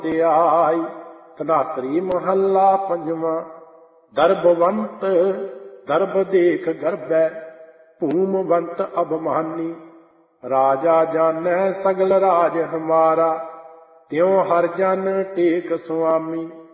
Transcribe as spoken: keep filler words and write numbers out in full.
ਤੇ ਆਈ। ਧਨਾਸਰੀ ਮਹੱਲਾ ਪੰਜਵਾਂ। ਦਰਬਵੰਤ ਦਰਬ ਦੇਖ ਗਰਬੈ, ਭੂਮਵੰਤ ਅਭਮਾਨੀ। ਰਾਜਾ ਜਾਨੈ ਸਗਲ ਰਾਜ ਹਮਾਰਾ, ਤਿਉ ਹਰਿ ਜਨ ਟੇਕ ਸੁਆਮੀ।